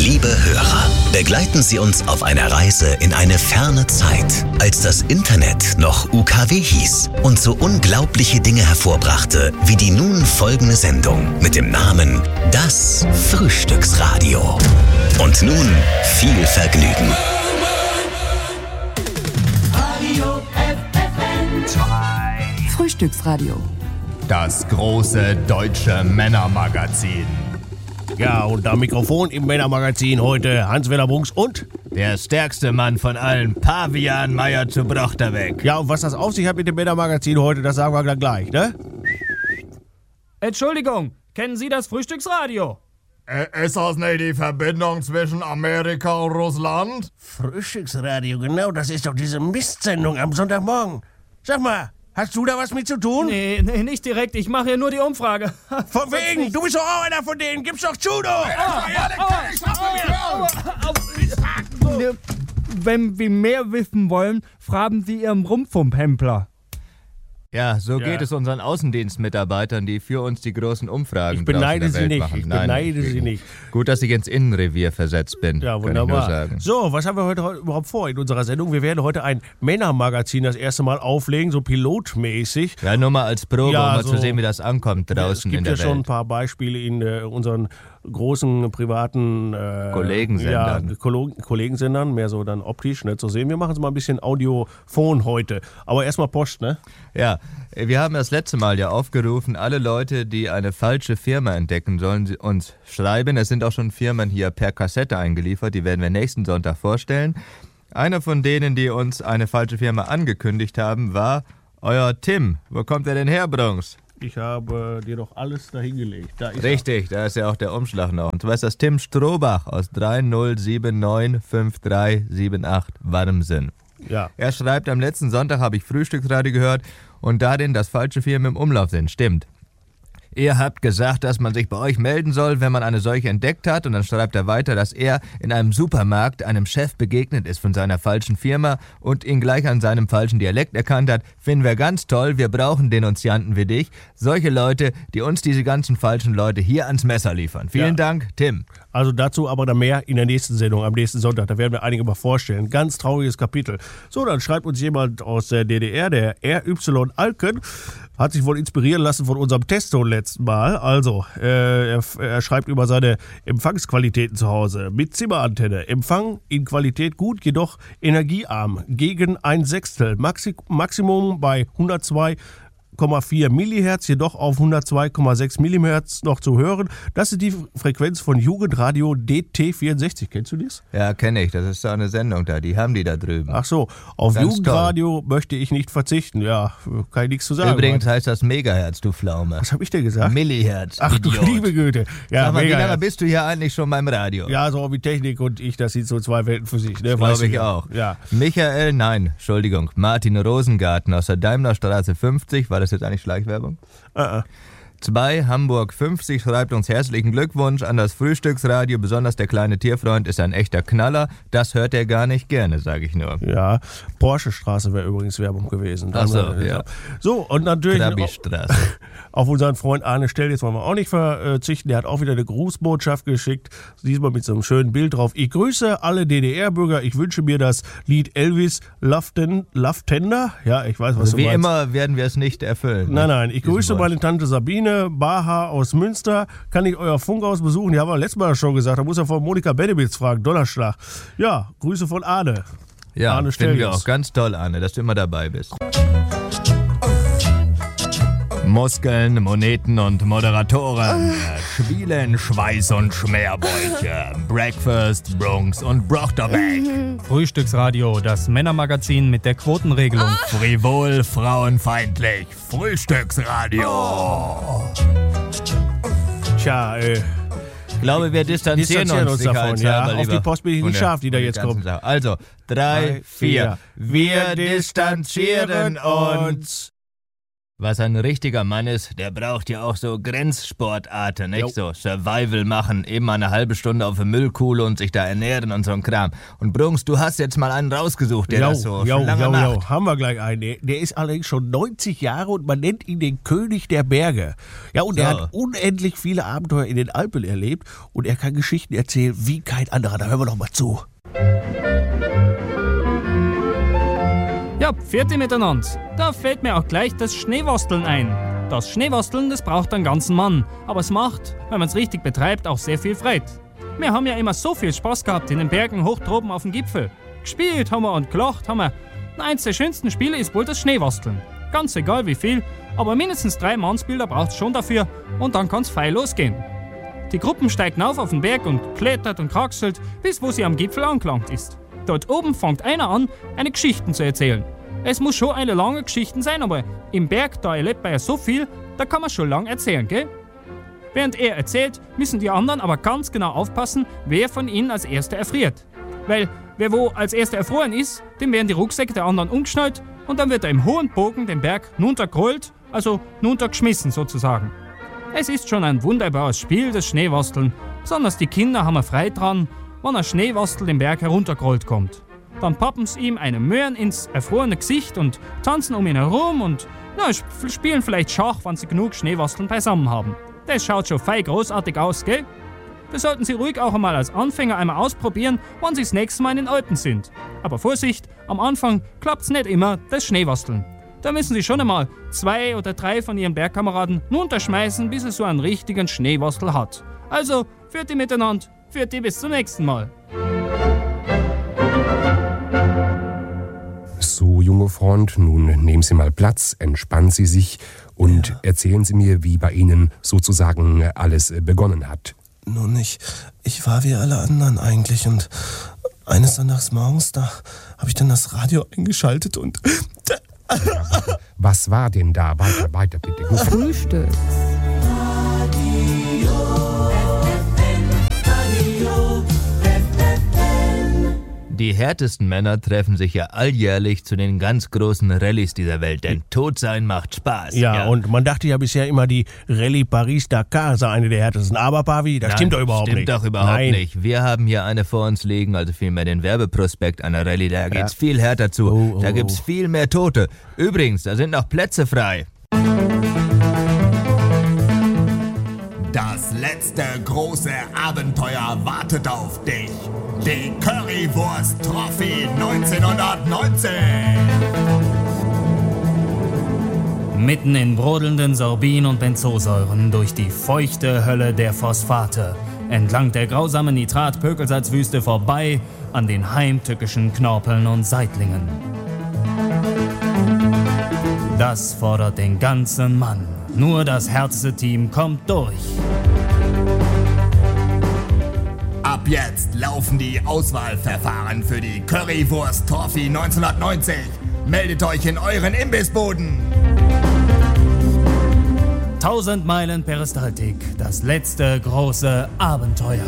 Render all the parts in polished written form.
Liebe Hörer, begleiten Sie uns auf einer Reise in eine ferne Zeit, als das Internet noch UKW hieß und so unglaubliche Dinge hervorbrachte, wie die nun folgende Sendung mit dem Namen Das Frühstücksradio. Und nun viel Vergnügen. Frühstücksradio. Das große deutsche Männermagazin. Ja, und am Mikrofon im Männermagazin heute Hans-Werner Bunks und der stärkste Mann von allen, Pavian Meier zu Brochterweg. Ja, und was das auf sich hat mit dem Männermagazin heute, das sagen wir dann gleich, ne? Entschuldigung, kennen Sie das Frühstücksradio? Ist das nicht die Verbindung zwischen Amerika und Russland? Frühstücksradio, genau, das ist doch diese Mistsendung am Sonntagmorgen. Sag mal, hast du da was mit zu tun? Nee, nicht direkt, ich mache hier nur die Umfrage. Von wegen, du bist doch auch einer von denen, gib's doch zu, du! Wenn wir mehr wissen wollen, fragen Sie Ihren Rumpfumphempler. Ja, so geht es unseren Außendienstmitarbeitern, die für uns die großen Umfragen Ich beneide sie nicht, machen. ich beneide sie nicht. Gut, dass ich ins Innenrevier versetzt bin. Ja, kann ich nur wunderbar. sagen. So, was haben wir heute überhaupt vor in unserer Sendung? Wir werden heute ein Männermagazin das erste Mal auflegen, so pilotmäßig. Ja, nur mal als Probe, Ja, um mal so. zu sehen, wie das ankommt draußen in der Es gibt ja schon ein Welt. paar Beispiele in unseren großen privaten Kollegensendern. Ja, Kollegensendern, mehr so dann optisch, ne, zu sehen. Wir machen es mal ein bisschen Audiophon heute. Aber erstmal Post, ne? Ja, wir haben das letzte Mal ja aufgerufen, alle Leute, die eine falsche Firma entdecken, sollen sie uns schreiben. Es sind auch schon Firmen hier per Kassette eingeliefert, die werden wir nächsten Sonntag vorstellen. Einer von denen, die uns eine falsche Firma angekündigt haben, war euer Tim. Wo kommt er denn her, Bronx? Ich habe dir doch alles dahingelegt. Da ist Richtig, da ist ja auch der Umschlag noch. Und zwar ist das Tim Strohbach aus 30795378 Warmsinn. Ja. Er schreibt, am letzten Sonntag habe ich Frühstücksradio gehört und darin, dass falsche Firmen im Umlauf sind. Stimmt. Ihr habt gesagt, dass man sich bei euch melden soll, wenn man eine solche entdeckt hat. Und dann schreibt er weiter, dass er in einem Supermarkt einem Chef begegnet ist von seiner falschen Firma und ihn gleich an seinem falschen Dialekt erkannt hat. Finden wir ganz toll, wir brauchen Denunzianten wie dich. Solche Leute, die uns diese ganzen falschen Leute hier ans Messer liefern. Vielen Dank, Tim. Also dazu aber dann mehr in der nächsten Sendung, am nächsten Sonntag. Da werden wir einige mal vorstellen. Ganz trauriges Kapitel. So, dann schreibt uns jemand aus der DDR, der RY Alken, hat sich wohl inspirieren lassen von unserem Testo letzten Mal. Also, er schreibt über seine Empfangsqualitäten zu Hause. Mit Zimmerantenne. Empfang in Qualität gut, jedoch energiearm. Gegen 1/6. Maximum bei 102,4 MHz, jedoch auf 102,6 MHz noch zu hören. Das ist die Frequenz von Jugendradio DT64. Kennst du das? Ja, kenne ich. Das ist so eine Sendung da. Die haben die da drüben. Ach so, auf Ganz Jugendradio möchte ich nicht verzichten. Ja, kann ich nichts zu sagen. Übrigens heißt das Megahertz, du Pflaume. Was habe ich denn gesagt? Millihertz, Ach du Idiot. liebe Güte. Ja, Sag mal, wie mega. lange bist du hier eigentlich schon beim Radio? Ja, so wie Technik und ich, das sind so zwei Welten für sich. Ne? Glaube ich auch. Ja. Martin Rosengarten aus der Daimlerstraße 50. War das jetzt eigentlich Schleichwerbung? 2, Hamburg 50, schreibt uns herzlichen Glückwunsch an das Frühstücksradio. Besonders der kleine Tierfreund ist ein echter Knaller. Das hört er gar nicht gerne, sage ich nur. Ja, Porsche-Straße wäre übrigens Werbung gewesen. Ach so, ja. So, und natürlich Trabi-Straße. auf unseren Freund Arne Stell, jetzt wollen wir auch nicht verzichten. Der hat auch wieder eine Grußbotschaft geschickt. Diesmal mit so einem schönen Bild drauf. Ich grüße alle DDR-Bürger. Ich wünsche mir das Lied Elvis Love Tender. Ja, ich weiß, was Also du wie meinst. immer werden wir es nicht erfüllen. Nein, ich grüße Wort. meine Tante Sabine Baha aus Münster. Kann ich euer Funkhaus besuchen? Die haben wir letztes Mal schon gesagt. Da muss er von Monika Benewitz fragen. Donnerschlag. Ja, Grüße von Arne. Ja, Arne finden wir Stelljes. auch ganz toll, Arne, dass du immer dabei bist. Muskeln, Moneten und Moderatoren, Schwielen, Schweiß und Schmerbäuche, Breakfast, Bronx und Brochterbeck, Frühstücksradio, das Männermagazin mit der Quotenregelung. frivol, frauenfeindlich, Frühstücksradio. Tja, Ich glaube, wir distanzieren uns davon. Ja, sicherheitshalber, auf die lieber Post bin ich nicht Kunde, scharf, die da von jetzt den ganzen kommt. Sachen. Also, 3, 4. Wir distanzieren uns Was ein richtiger Mann ist, der braucht ja auch so Grenzsportarten, nicht? So Survival machen, eben mal eine halbe Stunde auf der Müllkuhle und sich da ernähren und so ein Kram. Und Brunks, du hast jetzt mal einen rausgesucht, der das so schon lange macht. Haben wir gleich einen. Der ist allerdings schon 90 Jahre und man nennt ihn den König der Berge. Ja, und er hat unendlich viele Abenteuer in den Alpen erlebt und er kann Geschichten erzählen wie kein anderer. Da hören wir doch mal zu. Ja, vierte miteinander. Da fällt mir auch gleich das Schneewasteln ein. Das Schneewasteln, das braucht einen ganzen Mann. Aber es macht, wenn man es richtig betreibt, auch sehr viel Freude. Wir haben ja immer so viel Spaß gehabt in den Bergen hoch droben auf dem Gipfel. Gespielt haben wir und gelacht haben wir. Eins der schönsten Spiele ist wohl das Schneewasteln. Ganz egal wie viel, aber mindestens 3 Mannsbilder braucht es schon dafür und dann kann es fein losgehen. Die Gruppen steigt auf den Berg und klettert und kraxelt, bis wo sie am Gipfel angelangt ist. Dort oben fängt einer an, eine Geschichte zu erzählen. Es muss schon eine lange Geschichte sein, aber im Berg, da erlebt man ja so viel, da kann man schon lang erzählen, gell? Während er erzählt, müssen die anderen aber ganz genau aufpassen, wer von ihnen als Erster erfriert. Weil wer wo als Erster erfroren ist, dem werden die Rucksäcke der anderen umgeschnallt und dann wird er im hohen Bogen den Berg runtergerollt, also runtergeschmissen sozusagen. Es ist schon ein wunderbares Spiel, das Schneewasteln. Besonders die Kinder haben Freude dran, wenn ein Schneewastel den Berg heruntergerollt kommt. Dann pappen sie ihm eine Möhren ins erfrorene Gesicht und tanzen um ihn herum und spielen vielleicht Schach, wenn sie genug Schneewasteln beisammen haben. Das schaut schon fein großartig aus, gell? Das sollten Sie ruhig auch einmal als Anfänger einmal ausprobieren, wenn Sie das nächste Mal in den Alpen sind. Aber Vorsicht, am Anfang klappt's nicht immer, das Schneewasteln. Da müssen Sie schon einmal 2 oder 3 von Ihren Bergkameraden runterschmeißen, bis es so einen richtigen Schneewastel hat. Also, führt die miteinander, führt die bis zum nächsten Mal. So, junge Freund, nun nehmen Sie mal Platz, entspannen Sie sich und erzählen Sie mir, wie bei Ihnen sozusagen alles begonnen hat. Nun, ich war wie alle anderen eigentlich und eines Sonntags morgens, da habe ich dann das Radio eingeschaltet und... Was war denn da? Weiter bitte. Frühstück. Die härtesten Männer treffen sich ja alljährlich zu den ganz großen Rallyes dieser Welt, denn tot sein macht Spaß. Ja, und man dachte ja bisher immer, die Rallye Paris-Dakar sei eine der härtesten. Aber, Pavi, das stimmt doch überhaupt nicht. Stimmt doch überhaupt nicht. Wir haben hier eine vor uns liegen, also vielmehr den Werbeprospekt einer Rallye. Da geht's viel härter zu. Da gibt's viel mehr Tote. Übrigens, da sind noch Plätze frei. Das letzte große Abenteuer wartet auf dich. Die Currywurst Trophy 1919. Mitten in brodelnden Sorbin- und Benzosäuren durch die feuchte Hölle der Phosphate, entlang der grausamen Nitrat-Pökelsalzwüste vorbei an den heimtückischen Knorpeln und Seitlingen. Das fordert den ganzen Mann. Nur das härteste Team kommt durch. Ab jetzt laufen die Auswahlverfahren für die Currywurst Trophy 1990. Meldet euch in euren Imbissbuden. 1000 Meilen Peristaltik, das letzte große Abenteuer.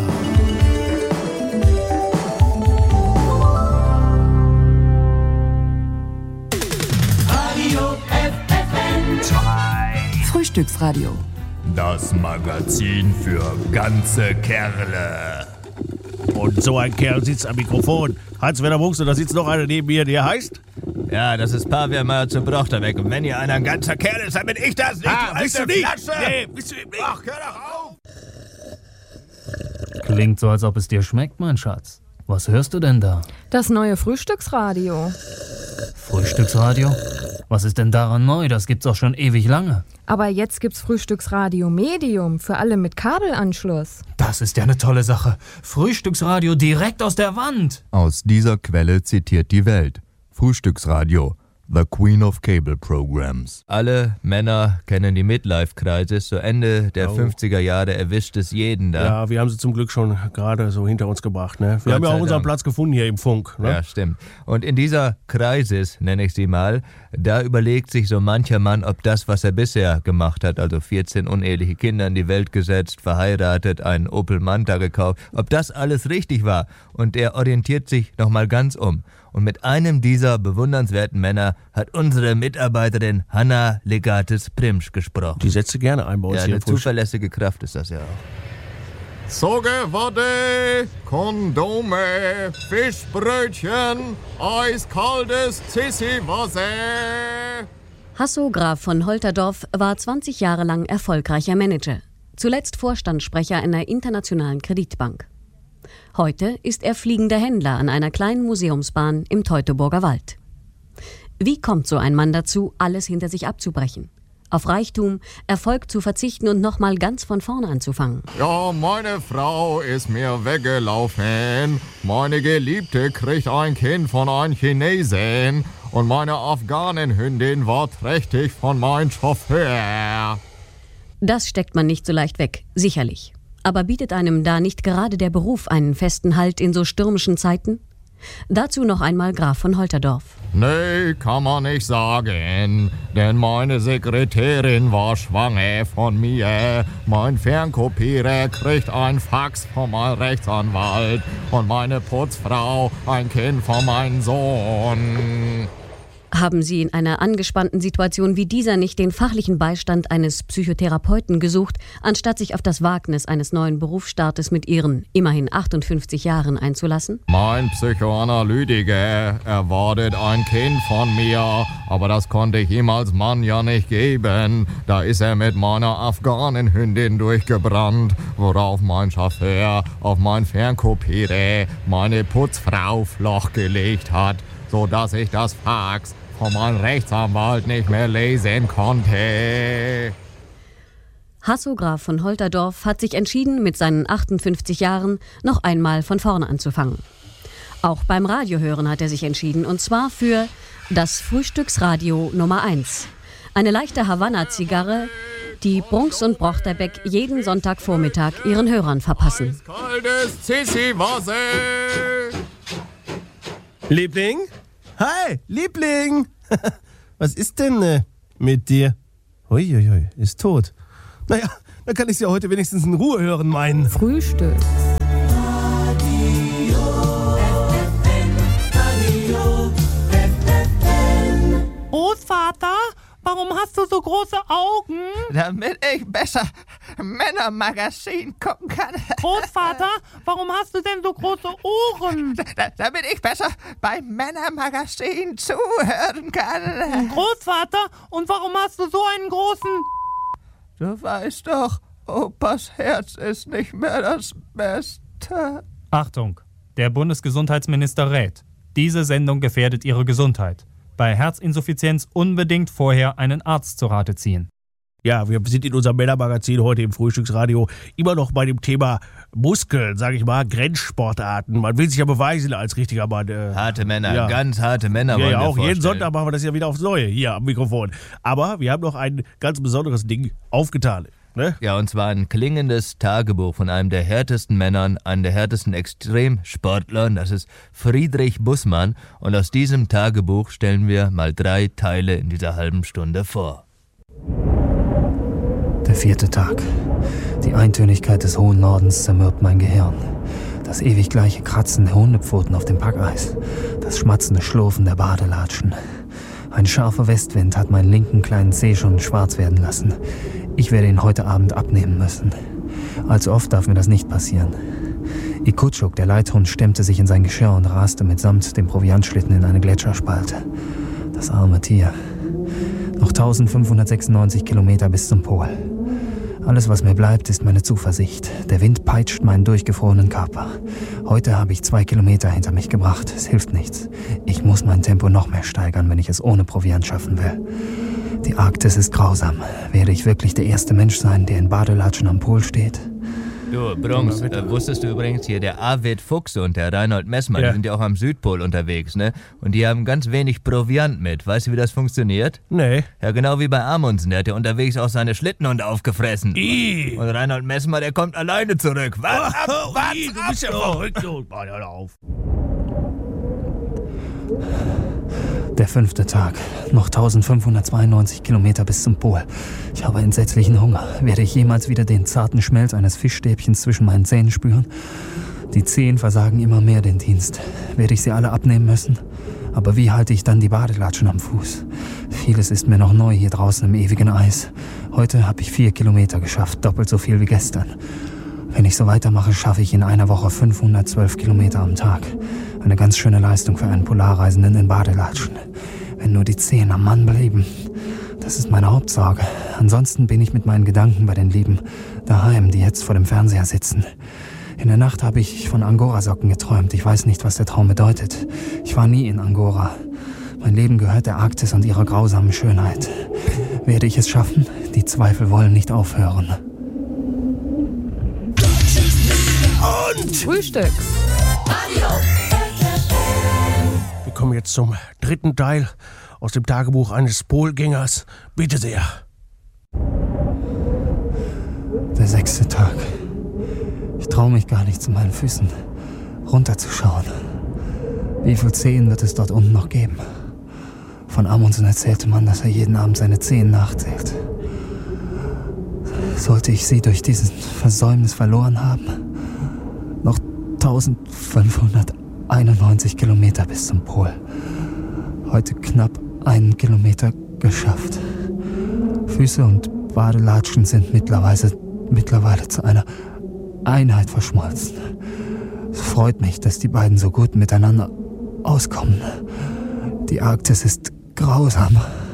Radio FFN 2. Frühstücksradio. Das Magazin für ganze Kerle. Und so ein Kerl sitzt am Mikrofon. Hans-Werner Brunks, und da sitzt noch einer neben mir, der heißt? Ja, das ist Pavian Meier zum Brochterweg. Und wenn hier einer ein ganzer Kerl ist, dann bin ich das nicht. Bist du nicht? Nee, bist du nicht? Ach, hör doch auf! Klingt so, als ob es dir schmeckt, mein Schatz. Was hörst du denn da? Das neue Frühstücksradio. Frühstücksradio? Was ist denn daran neu? Das gibt's auch schon ewig lange. Aber jetzt gibt's Frühstücksradio Medium für alle mit Kabelanschluss. Das ist ja eine tolle Sache. Frühstücksradio direkt aus der Wand. Aus dieser Quelle zitiert die Welt. Frühstücksradio. The Queen of Cable Programs. Alle Männer kennen die Midlife-Crisis. So Ende der 50er Jahre erwischt es jeden da. Ja, wir haben sie zum Glück schon gerade so hinter uns gebracht. Ne? Wir haben ja auch unseren Platz gefunden hier im Funk. Ne? Ja, stimmt. Und in dieser Crisis, nenne ich sie mal, da überlegt sich so mancher Mann, ob das, was er bisher gemacht hat, also 14 uneheliche Kinder in die Welt gesetzt, verheiratet, einen Opel Manta gekauft, ob das alles richtig war. Und er orientiert sich nochmal ganz um. Und mit einem dieser bewundernswerten Männer hat unsere Mitarbeiterin Hanna Legatis-Primsch gesprochen. Die setzt gerne ein bei uns Ja, hier eine im Frühstück. zuverlässige Kraft ist das ja auch. Sogewarte, Kondome, Fischbrötchen, eiskaltes Sissi-Wasser. Hasso Graf von Holterdorf war 20 Jahre lang erfolgreicher Manager. Zuletzt Vorstandssprecher einer internationalen Kreditbank. Heute ist er fliegender Händler an einer kleinen Museumsbahn im Teutoburger Wald. Wie kommt so ein Mann dazu, alles hinter sich abzubrechen? Auf Reichtum, Erfolg zu verzichten und nochmal ganz von vorne anzufangen? Ja, meine Frau ist mir weggelaufen. Meine Geliebte kriegt ein Kind von einem Chinesen. Und meine Afghanenhündin war trächtig von meinem Chauffeur. Das steckt man nicht so leicht weg, sicherlich. Aber bietet einem da nicht gerade der Beruf einen festen Halt in so stürmischen Zeiten? Dazu noch einmal Graf von Holterdorf. Nee, kann man nicht sagen, denn meine Sekretärin war schwanger von mir. Mein Fernkopierer kriegt ein Fax von meinem Rechtsanwalt und meine Putzfrau ein Kind von meinem Sohn. Haben Sie in einer angespannten Situation wie dieser nicht den fachlichen Beistand eines Psychotherapeuten gesucht, anstatt sich auf das Wagnis eines neuen Berufsstartes mit Ihren immerhin 58 Jahren einzulassen? Mein Psychoanalytiker erwartet ein Kind von mir, aber das konnte ich ihm als Mann ja nicht geben. Da ist er mit meiner Afghanenhündin durchgebrannt, worauf mein Chauffeur auf mein Fernkopierer meine Putzfrau Floch gelegt hat, sodass ich das Fax von meinem Rechtsanwalt nicht mehr lesen konnte. Hasso Graf von Holterdorf hat sich entschieden, mit seinen 58 Jahren noch einmal von vorne anzufangen. Auch beim Radiohören hat er sich entschieden, und zwar für das Frühstücksradio Nummer 1. Eine leichte Havanna-Zigarre, die Brunks und Brochterbeck jeden Sonntagvormittag ihren Hörern verpassen. Kaltes Sissi-Wasser. Liebling? Hi, Liebling! Was ist denn mit dir? Uiuiui, ist tot. Naja, dann kann ich sie ja heute wenigstens in Ruhe hören, mein Frühstück. Großvater, warum hast du so große Augen? Damit ich besser Männermagazin gucken kann. Großvater, warum hast du denn so große Ohren? Damit ich besser beim Männermagazin zuhören kann. Großvater, und warum hast du so einen großen... Du weißt doch, Opas Herz ist nicht mehr das Beste. Achtung, der Bundesgesundheitsminister rät. Diese Sendung gefährdet Ihre Gesundheit. Bei Herzinsuffizienz unbedingt vorher einen Arzt zu Rate ziehen. Ja, wir sind in unserem Männermagazin heute im Frühstücksradio immer noch bei dem Thema Muskeln, sag ich mal, Grenzsportarten. Man will sich ja beweisen als richtiger Mann. Harte Männer, ja. ganz harte Männer wollen Ja, wir auch jeden vorstellen. Sonntag machen wir das ja wieder aufs Neue hier am Mikrofon. Aber wir haben noch ein ganz besonderes Ding aufgetan. Ne? Ja, und zwar ein klingendes Tagebuch von einem der härtesten Männern, einem der härtesten Extremsportlern, das ist Friedrich Bussmann. Und aus diesem Tagebuch stellen wir mal 3 Teile in dieser halben Stunde vor. Der 4. Tag. Die Eintönigkeit des hohen Nordens zermürbt mein Gehirn. Das ewig gleiche Kratzen der Hundepfoten auf dem Packeis. Das schmatzende Schlurfen der Badelatschen. Ein scharfer Westwind hat meinen linken kleinen Zeh schon schwarz werden lassen. Ich werde ihn heute Abend abnehmen müssen. Allzu oft darf mir das nicht passieren. Ikutschuk, der Leithund, stemmte sich in sein Geschirr und raste mitsamt dem Proviantschlitten in eine Gletscherspalte. Das arme Tier. Noch 1596 Kilometer bis zum Pol. Alles, was mir bleibt, ist meine Zuversicht. Der Wind peitscht meinen durchgefrorenen Körper. Heute habe ich 2 Kilometer hinter mich gebracht. Es hilft nichts. Ich muss mein Tempo noch mehr steigern, wenn ich es ohne Proviant schaffen will. Die Arktis ist grausam. Werde ich wirklich der erste Mensch sein, der in Badelatschen am Pol steht? Du, Brunks, wusstest du übrigens hier, der Arvid Fuchs und der Reinhold Messmann, die sind ja auch am Südpol unterwegs, ne? Und die haben ganz wenig Proviant mit. Weißt du, wie das funktioniert? Nee. Ja, genau wie bei Amundsen, der hat ja unterwegs auch seine Schlittenhunde aufgefressen. Und Reinhold Messmann, der kommt alleine zurück. Warte ab, du bist ja verrückt. Mann, hör auf. Der 5. Tag. Noch 1592 Kilometer bis zum Pol. Ich habe entsetzlichen Hunger. Werde ich jemals wieder den zarten Schmelz eines Fischstäbchens zwischen meinen Zähnen spüren? Die Zehen versagen immer mehr den Dienst. Werde ich sie alle abnehmen müssen? Aber wie halte ich dann die Badelatschen am Fuß? Vieles ist mir noch neu hier draußen im ewigen Eis. Heute habe ich 4 Kilometer geschafft, doppelt so viel wie gestern. Wenn ich so weitermache, schaffe ich in einer Woche 512 Kilometer am Tag. Eine ganz schöne Leistung für einen Polarreisenden in Badelatschen. Wenn nur die Zehen am Mann blieben. Das ist meine Hauptsorge. Ansonsten bin ich mit meinen Gedanken bei den Lieben daheim, die jetzt vor dem Fernseher sitzen. In der Nacht habe ich von Angora-Socken geträumt. Ich weiß nicht, was der Traum bedeutet. Ich war nie in Angora. Mein Leben gehört der Arktis und ihrer grausamen Schönheit. Werde ich es schaffen? Die Zweifel wollen nicht aufhören. Und Frühstücks. Wir kommen jetzt zum 3. Teil aus dem Tagebuch eines Polgängers. Bitte sehr. Der 6. Tag. Ich traue mich gar nicht, zu meinen Füßen runterzuschauen. Wie viele Zehen wird es dort unten noch geben? Von Amundsen erzählte man, dass er jeden Abend seine Zehen nachzählt. Sollte ich sie durch diesen Versäumnis verloren haben? Noch 1591 Kilometer bis zum Pol. Heute knapp 1 Kilometer geschafft. Füße und Badelatschen sind mittlerweile zu einer Einheit verschmolzen. Es freut mich, dass die beiden so gut miteinander auskommen. Die Arktis ist grausam.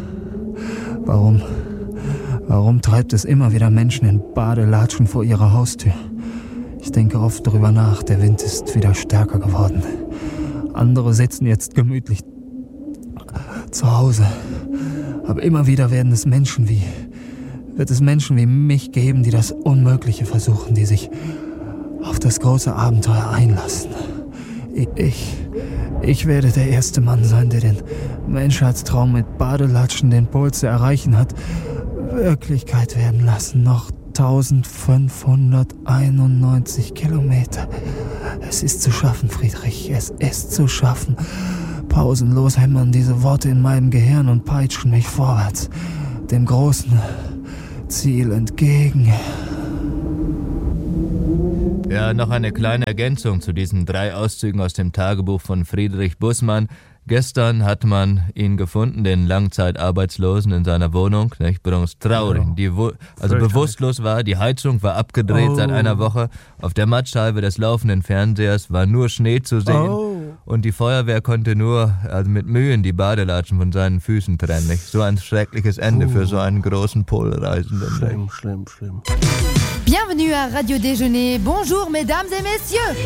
Warum treibt es immer wieder Menschen in Badelatschen vor ihrer Haustür? Ich denke oft darüber nach. Der Wind ist wieder stärker geworden. Andere sitzen jetzt gemütlich zu Hause. Aber immer wieder wird es Menschen wie mich geben, die das Unmögliche versuchen, die sich auf das große Abenteuer einlassen. Ich werde der erste Mann sein, der den Menschheitstraum mit Badelatschen den Pol zu erreichen hat, Wirklichkeit werden lassen. Noch 1591 Kilometer. Es ist zu schaffen, Friedrich, es ist zu schaffen. Pausenlos hämmern diese Worte in meinem Gehirn und peitschen mich vorwärts, dem großen Ziel entgegen. Ja, noch eine kleine Ergänzung zu diesen 3 Auszügen aus dem Tagebuch von Friedrich Bussmann. Gestern hat man ihn gefunden, den Langzeitarbeitslosen in seiner Wohnung, nicht? Übrigens traurig, die bewusstlos war, die Heizung war abgedreht seit einer Woche, auf der Mattscheibe des laufenden Fernsehers war nur Schnee zu sehen und die Feuerwehr konnte nur mit Mühen die Badelatschen von seinen Füßen trennen, nicht? So ein schreckliches Ende für so einen großen Polreisenden. Schlimm. Bienvenue à Radio Déjeuner. Bonjour, mesdames et messieurs.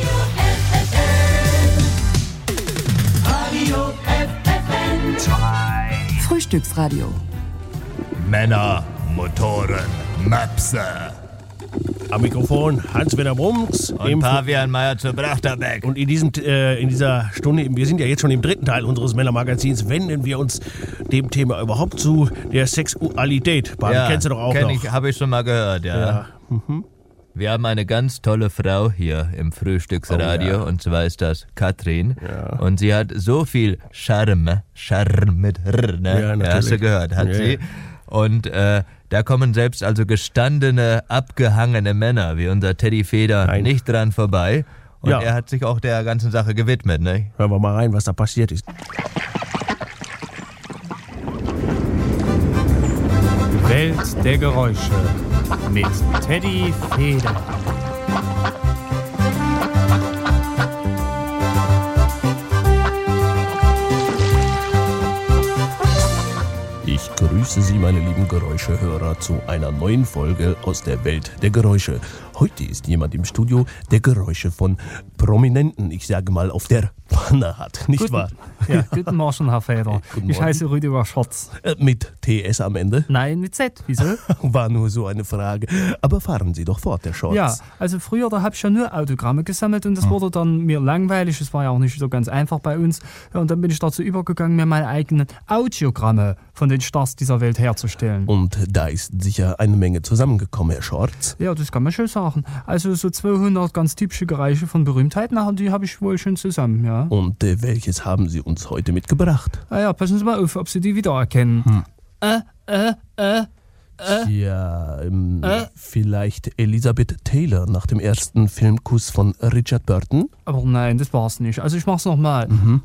Radio FFN 2. Frühstücksradio. Männer, Motoren, Möpse. Am Mikrofon Hans-Werner Brums. Und Pavian Meier zur Brachterbeck. Und in dieser Stunde, wir sind ja jetzt schon im 3. Teil unseres Männermagazins, wenden wir uns dem Thema überhaupt zu, der Sexualität. Ja, kennst du doch auch noch. Habe ich schon mal gehört, ja. Wir haben eine ganz tolle Frau hier im Frühstücksradio, und zwar ist das Katrin. Ja. Und sie hat so viel Charme mit R, ne? Ja, hast du gehört, hat sie. Und da kommen selbst also gestandene, abgehangene Männer wie unser Teddy Feder nicht dran vorbei. Und er hat sich auch der ganzen Sache gewidmet, ne? Hören wir mal rein, was da passiert ist. Welt der Geräusche mit Teddy Feder. Ich grüße Sie, meine lieben Geräuschehörer, zu einer neuen Folge aus der Welt der Geräusche. Heute ist jemand im Studio, der Geräusche von Prominenten, ich sage mal, auf der Pfanne hat, nicht wahr? Ja, guten Morgen, Herr Feder. Ich heiße Rüdiger Schotz. Mit TS am Ende? Nein, mit Z. Wieso? War nur so eine Frage. Aber fahren Sie doch fort, Herr Schotz. Ja, also früher, da habe ich ja nur Autogramme gesammelt und das wurde dann mir langweilig. Es war ja auch nicht so ganz einfach bei uns. Ja, und dann bin ich dazu übergegangen, mir meine eigenen Audiogramme von den Stars dieser Welt herzustellen. Und da ist sicher eine Menge zusammengekommen, Herr Schotz. Ja, das kann man schon sagen. Also so 200 ganz typische Geräusche von Berühmtheiten, die habe ich wohl schon zusammen, ja. Und welches haben Sie uns heute mitgebracht? Ja, passen Sie mal auf, ob Sie die wiedererkennen. Vielleicht Elizabeth Taylor nach dem ersten Filmkuss von Richard Burton? Aber nein, das war's nicht. Also ich mach's nochmal.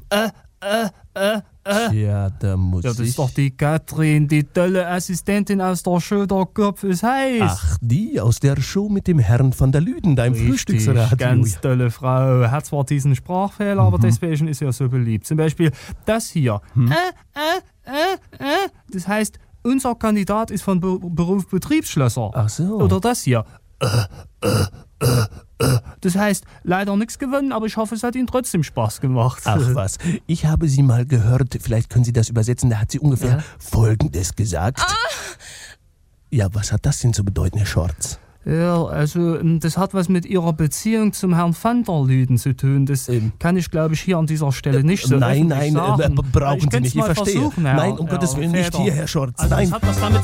Ja, da muss Ja, das ist doch die Katrin, die tolle Assistentin aus der Show Der Kopf ist heiß. Ach, die aus der Show mit dem Herrn van der Lüden, da im Frühstücksradio. Ganz tolle Frau. Hat zwar diesen Sprachfehler, aber deswegen ist sie ja so beliebt. Zum Beispiel das hier. Das heißt, unser Kandidat ist von Beruf Betriebsschlosser. Ach so. Oder das hier. Das heißt, leider nichts gewonnen, aber ich hoffe, es hat Ihnen trotzdem Spaß gemacht. Ach was, ich habe sie mal gehört, vielleicht können Sie das übersetzen, da hat sie ungefähr Folgendes gesagt. Ja, was hat das denn zu bedeuten, Herr Schorz? Ja, also das hat was mit Ihrer Beziehung zum Herrn van der Lüden zu tun. Das kann ich, glaube ich, hier an dieser Stelle nicht so Nein, sagen. Brauchen Sie nicht, ich verstehe. Versuchen, Nein, um Gottes Willen, nicht hier, Herr Schorz. Also nein. das hat was damit